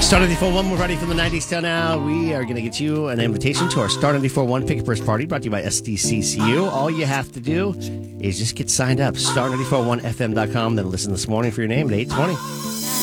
Star 94.1, we're ready from the 90s till now. We are going to get you an invitation to our Star 94.1 Pick a Purse Party brought to you by SDCCU. All you have to do is just get signed up. Star941fm.com, then listen this morning for your name at 8:20.